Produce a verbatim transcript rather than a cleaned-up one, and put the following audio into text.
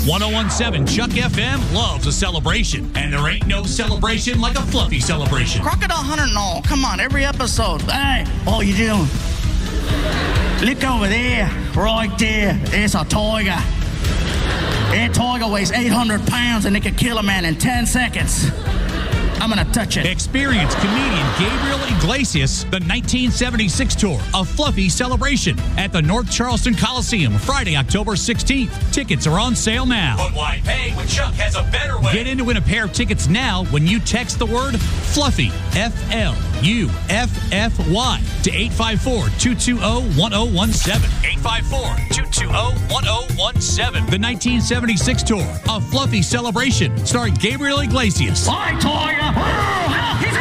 ten seventeen Chuck F M loves a celebration, and there ain't no celebration like a Fluffy celebration. Crocodile Hunter and all. Come on, every episode. Hey, what you doing? Look over there, right there. It's a tiger. That tiger weighs eight hundred pounds and it can kill a man in ten seconds. I'm gonna touch it. Experience comedian Gabriel Iglesias, the nineteen seventy-six tour, a Fluffy celebration at the North Charleston Coliseum, Friday, October sixteenth. Tickets are on sale now. But why pay when Chuck has a better way? Get in to win a pair of tickets now when you text the word Fluffy, F L U F F Y, to eight five four, two two zero, one zero one seven. eight five four, two two zero, one zero one seven. The nineteen seventy-six tour, a Fluffy celebration, starring Gabriel Iglesias. Bye, tiger. Oh, help, he's